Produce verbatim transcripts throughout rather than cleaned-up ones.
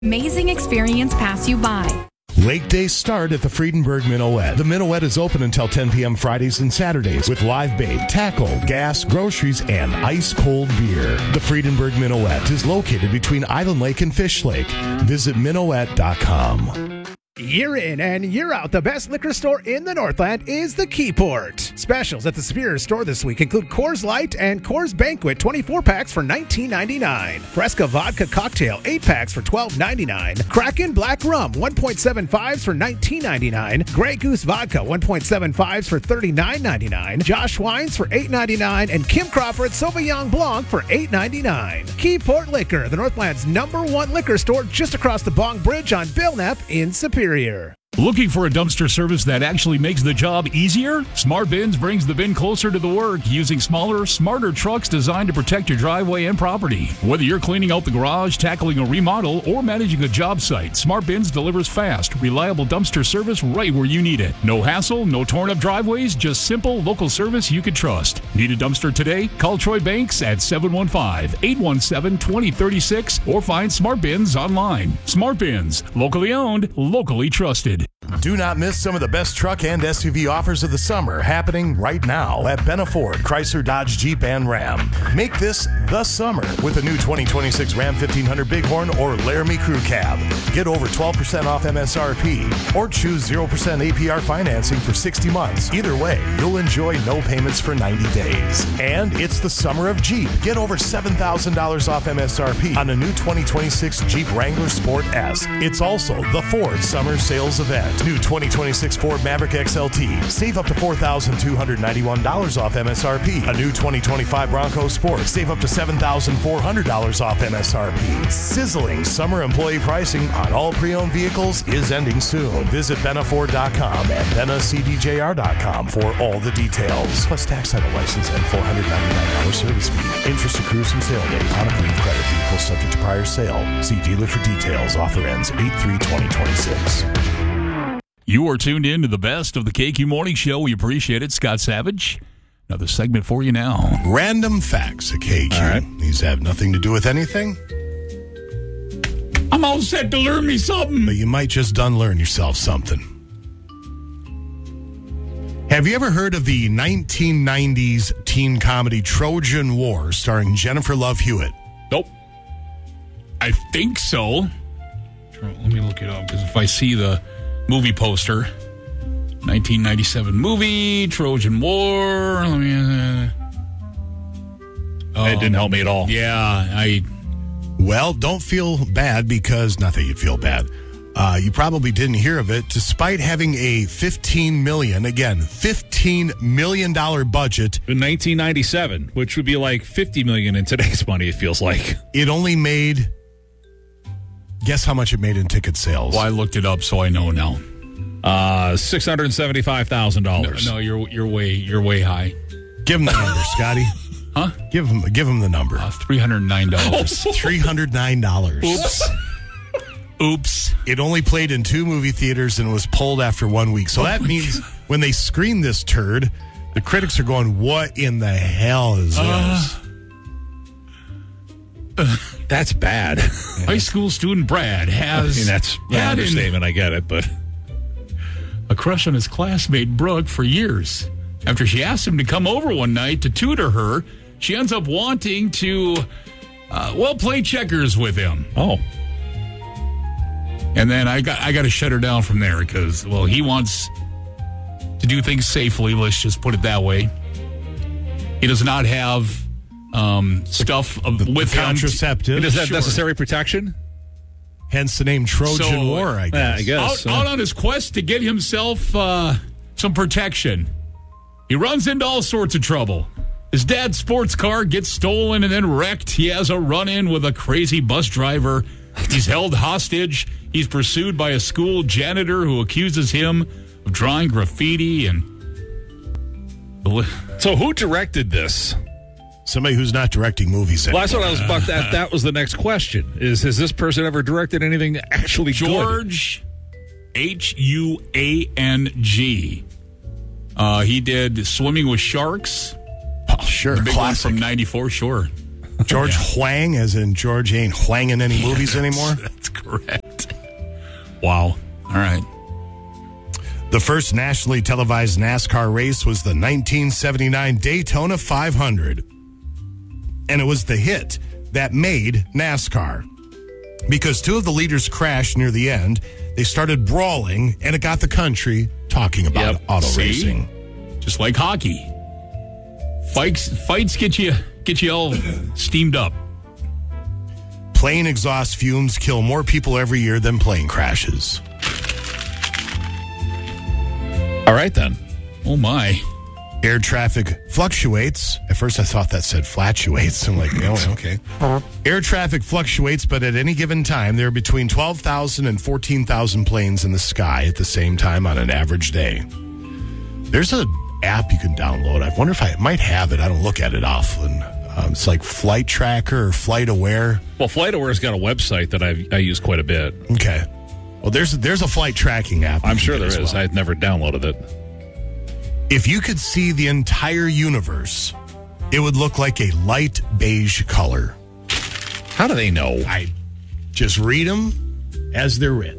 Amazing experience pass you by. Lake days start at the Friedenberg Minuet. The Minuet is open until ten p.m. Fridays and Saturdays with live bait, tackle, gas, groceries, and ice-cold beer. The Friedenberg Minuet is located between Island Lake and Fish Lake. Visit minuet dot com. Year in and year out, the best liquor store in the Northland is the Keyport. Specials at the Superior store this week include Coors Light and Coors Banquet twenty-four packs for nineteen ninety-nine, Fresca Vodka Cocktail eight packs for twelve ninety-nine, Kraken Black Rum one point seven fives for nineteen ninety-nine, Grey Goose Vodka one point seven fives for thirty-nine ninety-nine, Josh Wines for eight ninety-nine, and Kim Crawford Sauvignon Blanc for eight ninety-nine. Keyport Liquor, the Northland's number one liquor store just across the Bong Bridge on Belknap in Superior. Looking for a dumpster service that actually makes the job easier? Smart Bins brings the bin closer to the work using smaller, smarter trucks designed to protect your driveway and property. Whether you're cleaning out the garage, tackling a remodel, or managing a job site, Smart Bins delivers fast, reliable dumpster service right where you need it. No hassle, no torn up driveways, just simple local service you can trust. Need a dumpster today? Call Troy Banks at seven one five, eight one seven, two zero three six or find Smart Bins online. Smart Bins, locally owned, locally trusted. Do not miss some of the best truck and S U V offers of the summer happening right now at Benna Ford, Chrysler, Dodge, Jeep, and Ram. Make this the summer with a new twenty twenty-six Ram fifteen hundred Bighorn or Laramie Crew Cab. Get over twelve percent off M S R P or choose zero percent A P R financing for sixty months. Either way, you'll enjoy no payments for ninety days. And it's the summer of Jeep. Get over seven thousand dollars off M S R P on a new twenty twenty-six Jeep Wrangler Sport S. It's also the Ford Summer Sales Event. New twenty twenty-six Ford Maverick X L T. Save up to four thousand two hundred ninety-one dollars off M S R P. A new twenty twenty-five Bronco Sport. Save up to seven thousand four hundred dollars off M S R P. Sizzling summer employee pricing on all pre-owned vehicles is ending soon. Visit benna ford dot com and benna c d j r dot com for all the details. Plus tax, title, license, and four hundred ninety-nine dollars service fee. Interest accrues from sale date. On approved credit vehicle subject to prior sale. See dealer for details. Offer ends eight three twenty twenty-six. You are tuned in to the best of the K Q Morning Show. We appreciate it. Scott Savage, another segment for you now. Random facts at K Q. All right. These have nothing to do with anything, I'm all set to learn me something. but you might just unlearn yourself something. Have you ever heard of the nineteen nineties teen comedy Trojan War starring Jennifer Love Hewitt? Nope. I think so. Let me look it up, because if I see the movie poster, nineteen ninety-seven movie, Trojan War. Let me. Uh, oh, It didn't help me at all. Yeah, I. Well, don't feel bad, because not that you'd feel bad. Uh, you probably didn't hear of it. Despite having a fifteen million dollars, again, fifteen million dollars budget, In nineteen ninety-seven, which would be like fifty million dollars in today's money, it feels like. it only made, guess how much it made in ticket sales? Well, I looked it up, so I know now. Uh, six hundred seventy-five thousand No, dollars. no, you're you're way you're way high. Give him the number, Scotty. Huh? Give him, give him the number. Uh, Three hundred nine dollars. three hundred nine dollars. Oops. Oops. It only played in two movie theaters and was pulled after one week. So Oh that my means when they screen this turd, the critics are going, what in the hell is this? Uh, That's bad. High school student Brad I has mean, that's an had an- understatement. I get it, but a crush on his classmate Brooke for years. After she asked him to come over one night to tutor her, she ends up wanting to, uh, well, play checkers with him. oh, And then I got I got to shut her down from there because, well, he wants to do things safely. Let's just put it that way. He does not have um, stuff of, The with him. contraceptive. does that Sure. necessary protection? Hence the name Trojan So, War, I Yeah, guess. I guess. Out, out on his quest to get himself uh, some protection, he runs into all sorts of trouble. His dad's sports car gets stolen and then wrecked. He has a run-in with a crazy bus driver. He's held hostage. He's pursued by a school janitor who accuses him of drawing graffiti. And So who directed this? Somebody who's not directing movies Well, anymore. that's what I was about. That that was the next question. Is has this person ever directed anything actually good? George H U A N G. Uh, he did Swimming with Sharks. Oh, sure. The big one Classic. from ninety-four, sure. George Yeah. Huang, as in George ain't Huanging any movies anymore. That's correct. Wow. All right. The first nationally televised NASCAR race was the nineteen seventy-nine Daytona five hundred. And it was the hit that made NASCAR. Because two of the leaders crashed near the end, they started brawling, and it got the country talking about Yep. auto See? racing. Just like hockey. Fights, fights get you get you all steamed up. Plane exhaust fumes kill more people every year than plane crashes. All right, then. Oh, my. Air traffic fluctuates. At first, I thought that said flatulates. I'm like, oh, okay. Air traffic fluctuates, but at any given time, there are between twelve thousand and fourteen thousand planes in the sky at the same time on an average day. There's an app you can download. I wonder if I might have it. I don't look at it often. Um, it's like Flight Tracker or Flight Aware. Well, FlightAware's got a website that I I use quite a bit. Okay. Well, there's there's a flight tracking app. I'm you sure can there get is. as well. I've never downloaded it. If you could see the entire universe, it would look like a light beige color. How do they know? I just read them as they're writ.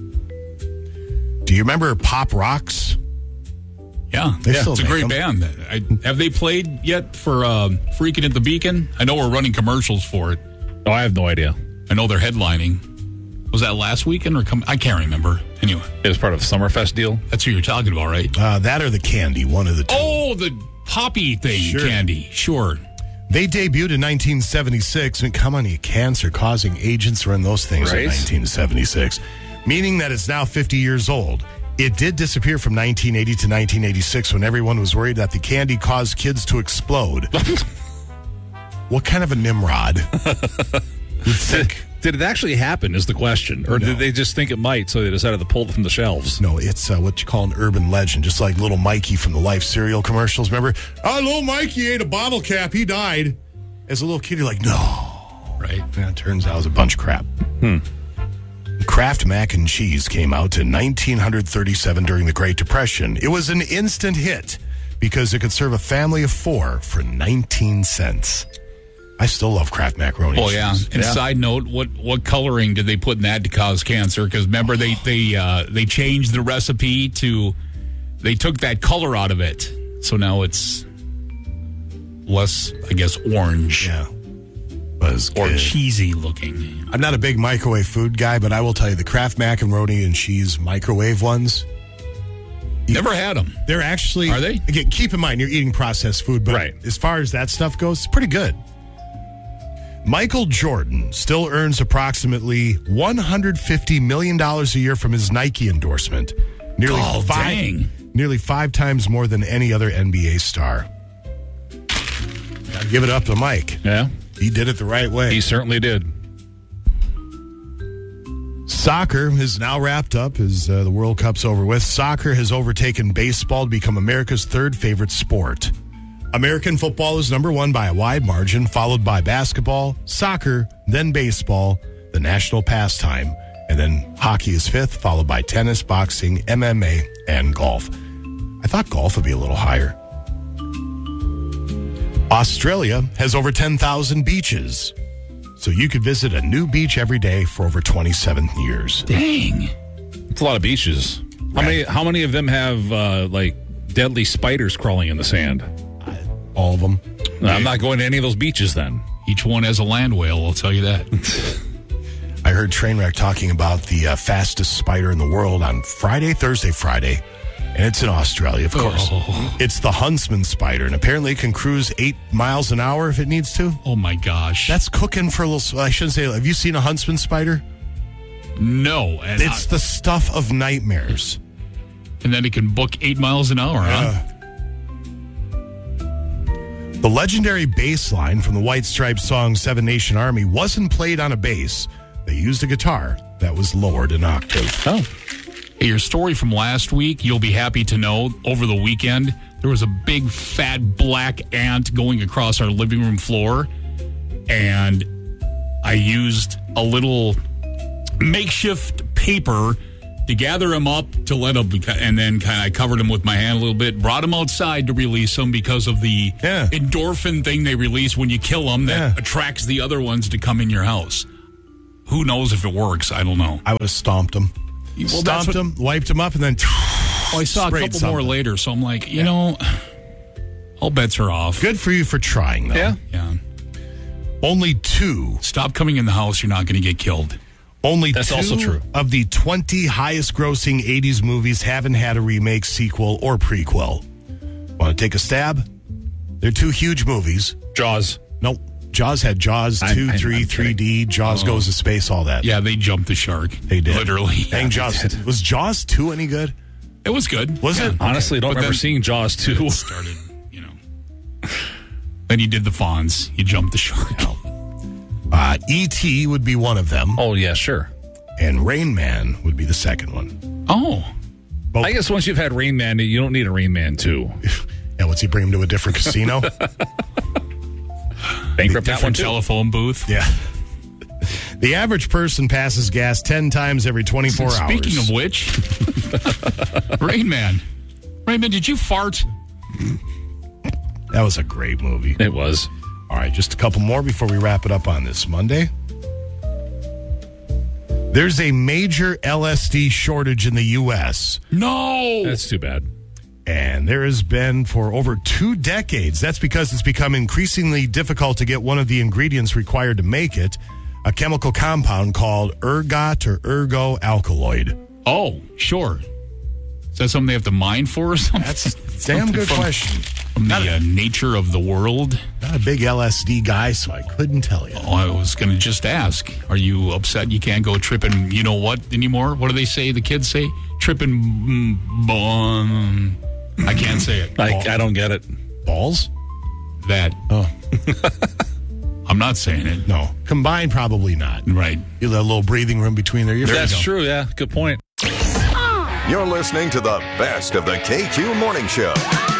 Do you remember Pop Rocks? Yeah, They yeah still it's a make great them. band. I, have they played yet for um, Freaking at the Beacon? I know we're running commercials for it. Oh, I have no idea. I know they're headlining. Was that last weekend or come? I can't remember. Anyway, It was part of the Summerfest deal. that's who you're talking about, right? Uh, that or the Candy, one of the two. Oh, the poppy thing, Sure. candy. Sure. They debuted in nineteen seventy-six. I mean, come on, you cancer-causing agents were in those things Right. in nineteen seventy-six, meaning that it's now fifty years old. It did disappear from nineteen eighty to nineteen eighty-six when everyone was worried that the candy caused kids to explode. What kind of a Nimrod would think? Did it actually happen is the question. Or No. did they just think it might, so they decided to pull it from the shelves? No, it's uh, what you call an urban legend, just like little Mikey from the Life cereal commercials. Remember? Oh, little Mikey ate a bottle cap. He died. As a little kid, you're like, no. Right. Yeah, it turns out it was a bunch of crap. Hmm. Kraft mac and cheese came out in nineteen thirty-seven during the Great Depression. It was an instant hit because it could serve a family of four for nineteen cents. I still love Kraft macaroni. Oh and yeah. cheese. And side note, what what coloring did they put in that to cause cancer? Because remember they they uh, they changed the recipe to they took that color out of it, so now it's less, I guess, orange Yeah. Was or good. cheesy looking. I'm not a big microwave food guy, but I will tell you the Kraft macaroni and cheese microwave ones, Never had them. they're actually... Are they? Again, keep in mind, you're eating processed food, but Right. as far as that stuff goes, it's pretty good. Michael Jordan still earns approximately one hundred fifty million dollars a year from his Nike endorsement. Nearly Oh, five, dang. Nearly five times more than any other N B A star. Gotta give it up to Mike. Yeah, He did it the right way. he certainly did. Soccer is now wrapped up as uh, the World Cup's over with. Soccer has overtaken baseball to become America's third favorite sport. American football is number one by a wide margin, followed by basketball, soccer, then baseball, the national pastime, and then hockey is fifth, followed by tennis, boxing, M M A, and golf. I thought golf would be a little higher. Australia has over ten thousand beaches. So you could visit a new beach every day for over twenty-seven years. Dang. It's a lot of beaches. How many? How many of them have uh, like deadly spiders crawling in the sand? All of them. I'm not going to any of those beaches then. Each one has a land whale, I'll tell you that. I heard Trainwreck talking about the uh, fastest spider in the world on Friday, Thursday, Friday. And it's in Australia, of course. Oh. It's the huntsman spider, and apparently it can cruise eight miles an hour if it needs to. Oh my gosh. That's cooking for a little... I shouldn't say... Have you seen a huntsman spider? no. And, It's the stuff of nightmares. and then it can book eight miles an hour, huh? The legendary bass line from the White Stripes song Seven Nation Army wasn't played on a bass. They used a guitar that was lowered an octave. Oh, Hey, your story from last week, you'll be happy to know, over the weekend, there was a big, fat, black ant going across our living room floor, and I used a little makeshift paper to gather them up, to let them, and then kind of I covered them with my hand a little bit, brought them outside to release them because of the Yeah. endorphin thing they release when you kill them that Yeah. attracts the other ones to come in your house. Who knows if it works? I don't know. I would have stomped them. Well, that's stomped what- them, wiped them up, and then Well, I saw a sprayed couple more something. later, so I'm like, you know, all bets are off. Good for you for trying, though. Yeah. Yeah. Only two, Stop coming in the house. You're not going to get killed. only That's two also true. of the twenty highest-grossing eighties movies haven't had a remake, sequel, or prequel. Want to take a stab? They're two huge movies. Jaws. Nope. Jaws had Jaws I'm- two, I'm- three, I'm three D, Jaws Goes to Space, all that. Yeah, they jumped the shark. They did. Literally. Dang, Jaws. Was Jaws two any good? It was good. Was it? Honestly, I don't But remember then- seeing Jaws two. It started, you know. Then you did the Fonz. You jumped the shark. Uh, E T would be one of them, Oh, yeah, sure. and Rain Man would be the second one. Oh. Both, I guess once you've had Rain Man, you don't need a Rain Man two. yeah, what's he bring him to a different casino? Bankrupt that one Different too. telephone booth. Yeah. The average person passes gas ten times every twenty-four Speaking hours. of which, Rain Man. Rain Man, did you fart? That was a great movie. It was. All right, just a couple more before we wrap it up on this Monday. There's a major L S D shortage in the U S, No. That's too bad. and there has been for over two decades. That's because it's become increasingly difficult to get one of the ingredients required to make it, a chemical compound called ergot or ergo alkaloid. Oh, sure. Is that something they have to mine for or something? That's a damn good from, question. From the uh, nature of the world? Not a big L S D guy, so I couldn't tell you. Oh, I was going to just ask. Are you upset you can't go tripping, you know what, anymore? What do they say, the kids say? Tripping, mm, bon. I can't say it. I, I don't get it. Balls? That. Oh, I'm not saying it. no. Combined, probably not. Right. You let a little breathing room between there. You're That's free to go. true, yeah. Good point. You're listening to the best of the K Q Morning Show.